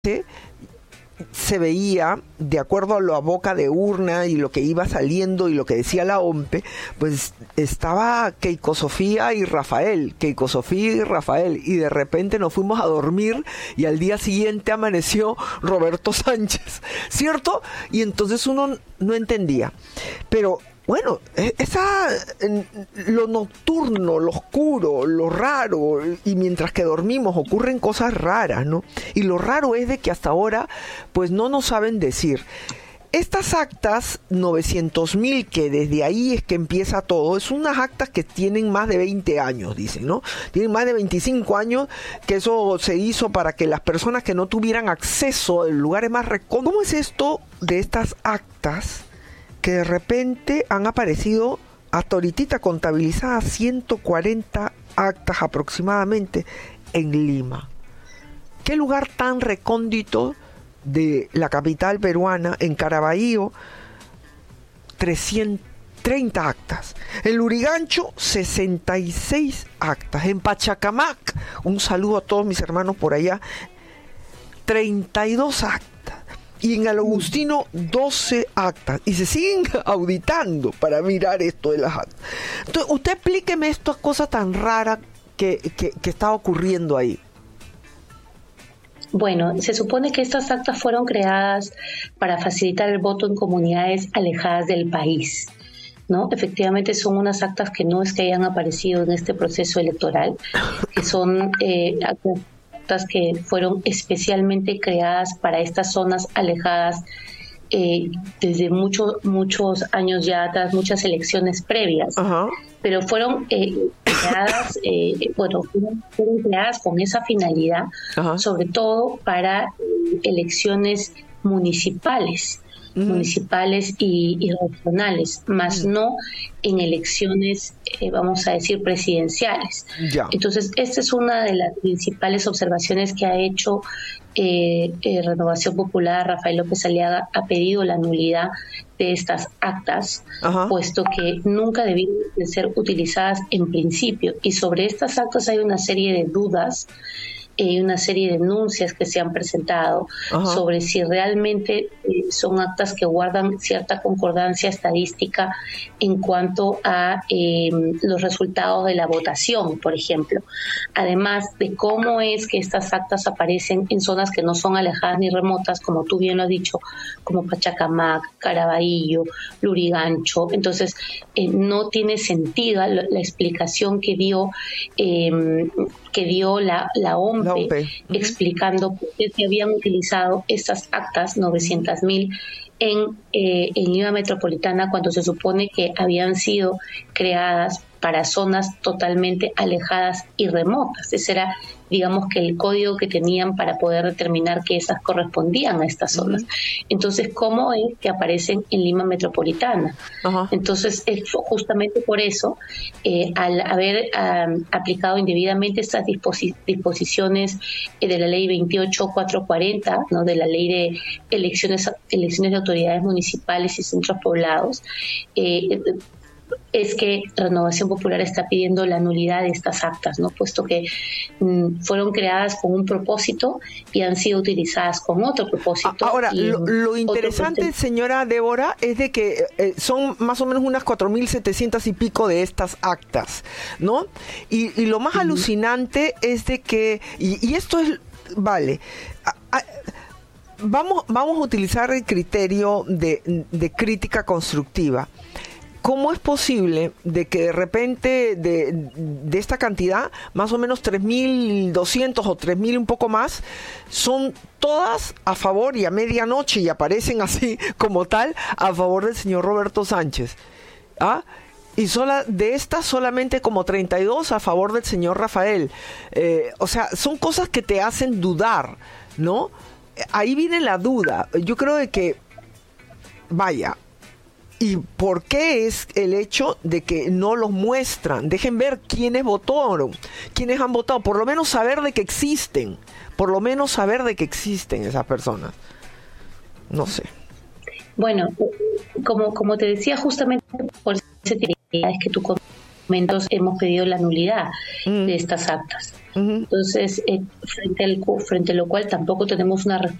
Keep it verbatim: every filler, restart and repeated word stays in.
se veía, de acuerdo a la boca de urna y lo que iba saliendo y lo que decía la O M P E, pues estaba Keiko Sofía y Rafael, Keiko Sofía y Rafael, y de repente nos fuimos a dormir y al día siguiente amaneció Roberto Sánchez, ¿cierto? Y entonces uno no entendía. Pero bueno, esa, lo nocturno, lo oscuro, lo raro, y mientras que dormimos ocurren cosas raras, ¿no? Y lo raro es de que hasta ahora, pues no nos saben decir. Estas actas novecientos mil, que desde ahí es que empieza todo, es unas actas que tienen más de veinte años, dicen, ¿no? Tienen más de veinticinco años, que eso se hizo para que las personas que no tuvieran acceso en lugares más recónditos. ¿Cómo es esto de estas actas que de repente han aparecido hasta ahorita contabilizadas ciento cuarenta actas aproximadamente en Lima? ¿Qué lugar tan recóndito de la capital peruana, en Caraballo, trescientas treinta actas? En Lurigancho, sesenta y seis actas. En Pachacamac, un saludo a todos mis hermanos por allá, treinta y dos actas. Y en el Agustino, doce actas. Y se siguen auditando para mirar esto de las actas. Entonces, usted explíqueme estas cosas tan raras que, que, que está ocurriendo ahí. Bueno, se supone que estas actas fueron creadas para facilitar el voto en comunidades alejadas del país, ¿no? Efectivamente son unas actas que no es que hayan aparecido en este proceso electoral, que son eh, actas que fueron especialmente creadas para estas zonas alejadas eh, desde muchos muchos años ya atrás, muchas elecciones previas, uh-huh. pero fueron eh, creadas, eh, bueno, fueron, fueron creadas con esa finalidad, uh-huh. sobre todo para eh, elecciones municipales. Uh-huh. municipales y, y regionales, más uh-huh. no en elecciones, eh, vamos a decir, presidenciales. Ya. Entonces, esta es una de las principales observaciones que ha hecho eh, eh, Renovación Popular. Rafael López Aliaga ha pedido la nulidad de estas actas, uh-huh. puesto que nunca debieron de ser utilizadas en principio. Y sobre estas actas hay una serie de dudas y eh, una serie de denuncias que se han presentado uh-huh. sobre si realmente eh, son actas que guardan cierta concordancia estadística en cuanto a eh, los resultados de la votación, por ejemplo. Además de cómo es que estas actas aparecen en zonas que no son alejadas ni remotas, como tú bien lo has dicho, como Pachacamac, Caraballo, Lurigancho. Entonces, eh, no tiene sentido la, la explicación que dio eh, que dio la, la O M P E, la O M P E. Uh-huh. explicando por qué se habían utilizado estas actas, novecientas mil, en, eh, en Lima Metropolitana, cuando se supone que habían sido creadas para zonas totalmente alejadas y remotas. Ese era, digamos, que el código que tenían para poder determinar que esas correspondían a estas zonas. Uh-huh. Entonces, ¿cómo es que aparecen en Lima Metropolitana? Uh-huh. Entonces, es justamente por eso, eh, al haber um, aplicado indebidamente estas disposi- disposiciones eh, de la ley veintiocho mil cuatrocientos cuarenta, ¿no?, de la ley de elecciones, elecciones de autoridades municipales y centros poblados, eh, es que Renovación Popular está pidiendo la nulidad de estas actas, ¿no?, puesto que mm, fueron creadas con un propósito y han sido utilizadas con otro propósito. Ahora, lo, lo interesante, propósito. señora Débora, es de que eh, son más o menos unas cuatro mil setecientas y pico de estas actas, ¿no? Y, y lo más uh-huh. alucinante es de que, y, y esto es, vale, a, a, vamos, vamos a utilizar el criterio de, de crítica constructiva. ¿Cómo es posible de que de repente de, de esta cantidad, más o menos tres mil doscientos o tres mil un poco más, son todas a favor y a medianoche y aparecen así como tal a favor del señor Roberto Sánchez? ¿Ah? Y sola, de estas solamente como treinta y dos a favor del señor Rafael. Eh, o sea, son cosas que te hacen dudar, ¿no? Ahí viene la duda. Yo creo de que, vaya... ¿Y por qué es el hecho de que no los muestran? Dejen ver quiénes votaron, quiénes han votado, por lo menos saber de que existen, por lo menos saber de que existen esas personas. No sé. Bueno, como, como te decía, justamente por ese es que tú momentos hemos pedido la nulidad Mm. de estas actas. Ujú. Entonces, eh, frente, al, cu- frente a lo cual tampoco tenemos una respuesta